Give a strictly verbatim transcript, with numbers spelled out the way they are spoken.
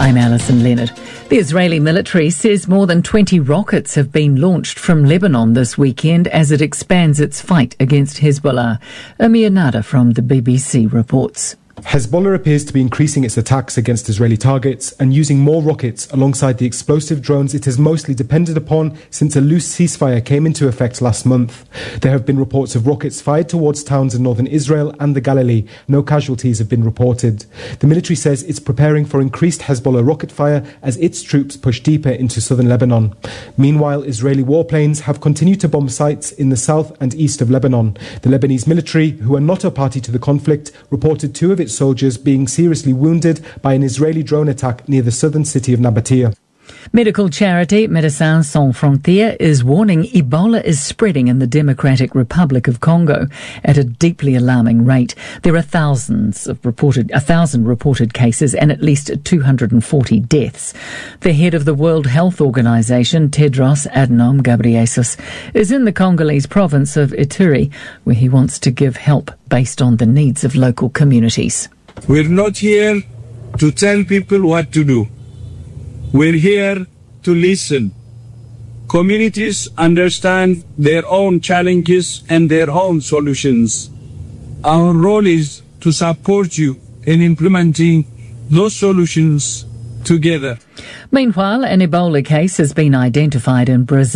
I'm Alison Leonard. The Israeli military says more than twenty rockets have been launched from Lebanon this weekend as it expands its fight against Hezbollah. Amir Nada from the B B C reports. Hezbollah appears to be increasing its attacks against Israeli targets and using more rockets alongside the explosive drones it has mostly depended upon since a loose ceasefire came into effect last month. There have been reports of rockets fired towards towns in northern Israel and the Galilee. No casualties have been reported. The military says it's preparing for increased Hezbollah rocket fire as its troops push deeper into southern Lebanon. Meanwhile, Israeli warplanes have continued to bomb sites in the south and east of Lebanon. The Lebanese military, who are not a party to the conflict, reported two of its soldiers being seriously wounded by an Israeli drone attack near the southern city of Nabatea. Medical charity Médecins Sans Frontières is warning Ebola is spreading in the Democratic Republic of Congo at a deeply alarming rate. There are thousands of reported, a thousand reported cases and at least two hundred forty deaths. The head of the World Health Organization, Tedros Adhanom Ghebreyesus, is in the Congolese province of Ituri, where he wants to give help based on the needs of local communities. We're not here to tell people what to do. We're here to listen. Communities understand their own challenges and their own solutions. Our role is to support you in implementing those solutions together. Meanwhile, an Ebola case has been identified in Brazil.